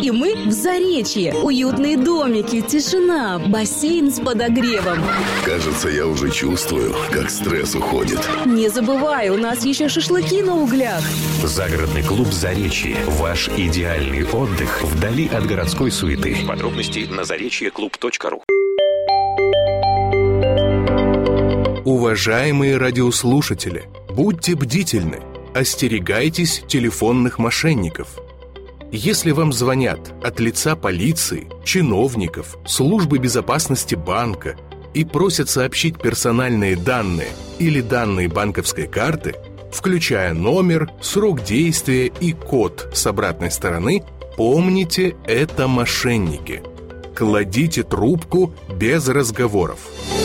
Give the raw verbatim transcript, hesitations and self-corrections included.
И мы в Заречье. Уютные домики, тишина, бассейн с подогревом. Кажется, я уже чувствую, как стресс уходит. Не забывай, у нас еще шашлыки на углях. Загородный клуб «Заречье». Ваш идеальный отдых вдали от городской суеты. Подробности на заречье клуб точка ру. Уважаемые радиослушатели, будьте бдительны, остерегайтесь телефонных мошенников. Если вам звонят от лица полиции, чиновников, службы безопасности банка и просят сообщить персональные данные или данные банковской карты, включая номер, срок действия и код с обратной стороны, помните, это мошенники. Кладите трубку без разговоров.